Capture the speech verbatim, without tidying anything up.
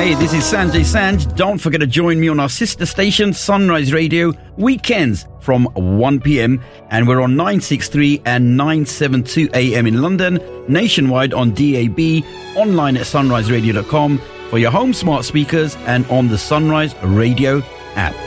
Hey, this is Sanjay Sanj. Don't forget to join me on our sister station, Sunrise Radio, weekends from one p.m. And we're on nine sixty-three and nine seventy-two A M in London, nationwide on D A B, online at sunrise radio dot com for your home smart speakers and on the Sunrise Radio app.